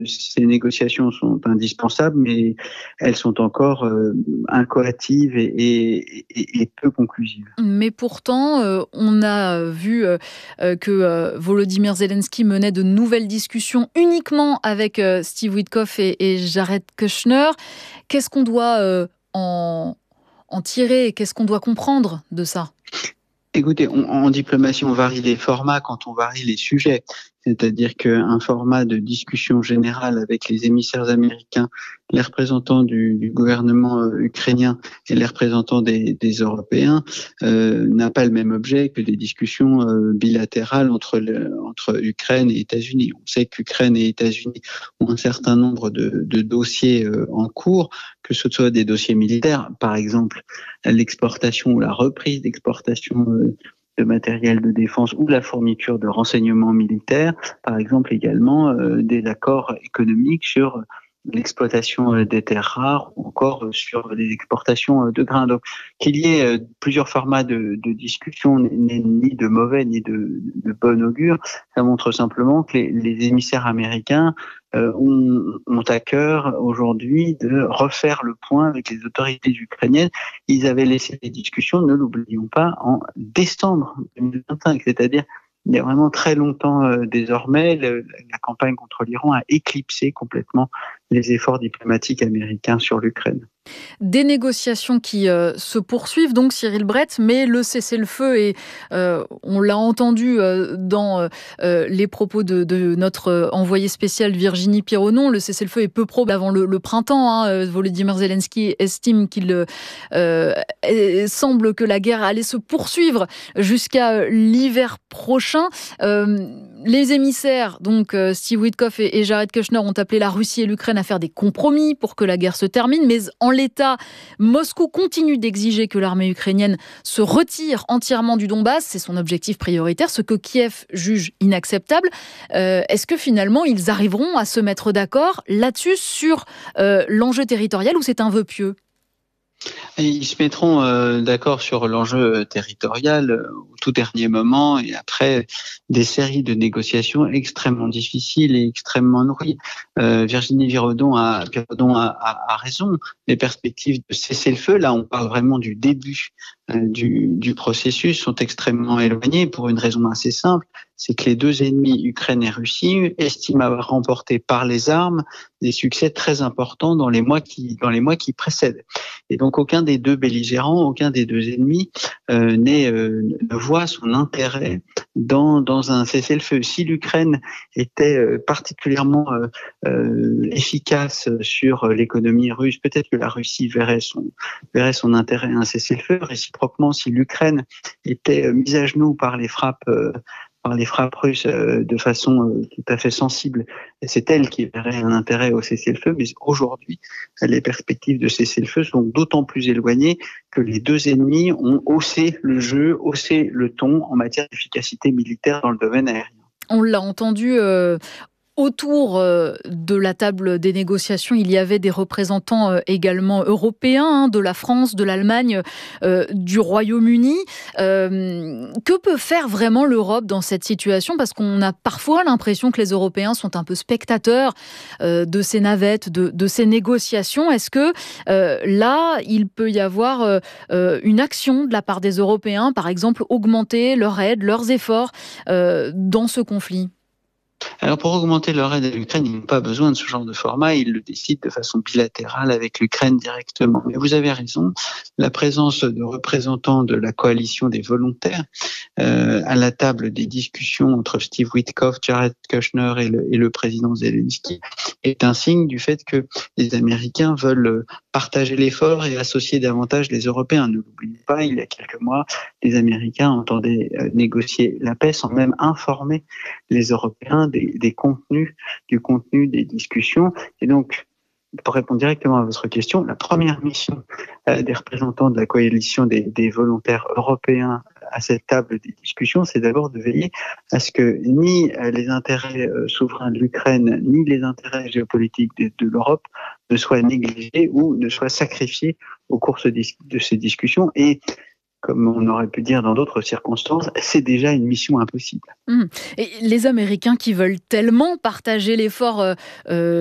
Ces négociations sont indispensables, mais elles sont encore incoatives et peu conclusives. Mais pourtant, on a vu que Volodymyr Zelensky menait de nouvelles discussions uniquement avec Steve Witkoff et Jared Kushner. Qu'est-ce qu'on doit en tirer? Qu'est-ce qu'on doit comprendre de ça? Écoutez, en diplomatie, on varie les formats quand on varie les sujets. C'est-à-dire qu'un format de discussion générale avec les émissaires américains, les représentants du gouvernement ukrainien et les représentants des Européens n'a pas le même objet que des discussions bilatérales entre Ukraine et États-Unis. On sait qu'Ukraine et États-Unis ont un certain nombre de dossiers en cours, que ce soit des dossiers militaires, par exemple l'exportation ou la reprise d'exportation de matériel de défense ou la fourniture de renseignements militaires, par exemple également des accords économiques sur l'exploitation des terres rares ou encore sur les exportations de grains. Donc qu'il y ait plusieurs formats de discussion n'est ni de mauvais ni de bon augure, ça montre simplement que les émissaires américains ont à cœur aujourd'hui de refaire le point avec les autorités ukrainiennes. Ils avaient laissé les discussions, ne l'oublions pas, en décembre 2025, c'est-à-dire il y a vraiment très longtemps désormais, la campagne contre l'Iran a éclipsé complètement les efforts diplomatiques américains sur l'Ukraine. Des négociations qui se poursuivent donc, Cyril Brett, mais le cessez-le-feu, et on l'a entendu dans les propos de notre envoyée spéciale Virginie Pironon, le cessez-le-feu est peu probable avant le printemps. Volodymyr Zelensky estime qu'il semble que la guerre allait se poursuivre jusqu'à l'hiver prochain. Les émissaires, donc Steve Witkoff et Jared Kushner, ont appelé la Russie et l'Ukraine à faire des compromis pour que la guerre se termine, mais en l'état, Moscou continue d'exiger que l'armée ukrainienne se retire entièrement du Donbass. C'est son objectif prioritaire, ce que Kiev juge inacceptable. Est-ce que finalement, ils arriveront à se mettre d'accord là-dessus sur l'enjeu territorial, ou c'est un vœu pieux ? Ils se mettront d'accord sur l'enjeu territorial au tout dernier moment et après des séries de négociations extrêmement difficiles et extrêmement nourries. Virginie Pironon a raison. Les perspectives de cessez-le-feu, là on parle vraiment du début du processus, sont extrêmement éloignées pour une raison assez simple. C'est que les deux ennemis, Ukraine et Russie, estiment avoir remporté par les armes des succès très importants dans les mois qui précèdent. Et donc aucun des deux belligérants, aucun des deux ennemis ne voit son intérêt dans un cessez-le-feu. Si l'Ukraine était particulièrement efficace sur l'économie russe, peut-être que la Russie verrait son intérêt à un cessez-le-feu. Réciproquement, si l'Ukraine était mise à genoux par les frappes russes de façon tout à fait sensible, c'est elle qui verrait un intérêt au cessez-le-feu. Mais aujourd'hui, les perspectives de cessez-le-feu sont d'autant plus éloignées que les deux ennemis ont haussé le jeu, haussé le ton en matière d'efficacité militaire dans le domaine aérien. On l'a entendu. Autour de la table des négociations, il y avait des représentants également européens, de la France, de l'Allemagne, du Royaume-Uni. Que peut faire vraiment l'Europe dans cette situation ? Parce qu'on a parfois l'impression que les Européens sont un peu spectateurs de ces navettes, de ces négociations. Est-ce que là, il peut y avoir une action de la part des Européens, par exemple, augmenter leur aide, leurs efforts dans ce conflit ? Alors pour augmenter leur aide à l'Ukraine, ils n'ont pas besoin de ce genre de format, ils le décident de façon bilatérale avec l'Ukraine directement. Mais vous avez raison, la présence de représentants de la coalition des volontaires à la table des discussions entre Steve Witkoff, Jared Kushner et le président Zelensky est un signe du fait que les Américains veulent partager l'effort et associer davantage les Européens. Ne l'oubliez pas, il y a quelques mois, les Américains entendaient négocier la paix sans même informer les Européens du contenu des discussions. Et donc, pour répondre directement à votre question, la première mission des représentants de la coalition des volontaires européens à cette table des discussions, c'est d'abord de veiller à ce que ni les intérêts souverains de l'Ukraine, ni les intérêts géopolitiques de l'Europe ne soient négligés ou ne soient sacrifiés au cours de ces discussions. Et comme on aurait pu dire dans d'autres circonstances, c'est déjà une mission impossible. Et les Américains qui veulent tellement partager l'effort